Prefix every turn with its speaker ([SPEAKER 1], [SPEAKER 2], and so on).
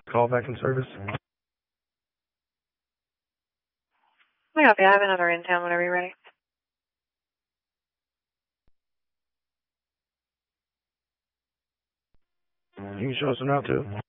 [SPEAKER 1] Call back in service.
[SPEAKER 2] I hope you have another in town whenever you're ready.
[SPEAKER 1] You can show us them out too.